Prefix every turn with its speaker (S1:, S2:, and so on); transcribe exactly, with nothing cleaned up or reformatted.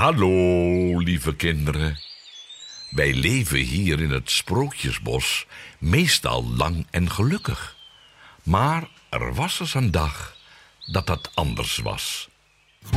S1: Hallo, lieve kinderen. Wij leven hier in het Sprookjesbos meestal lang en gelukkig. Maar er was eens een dag dat dat anders was.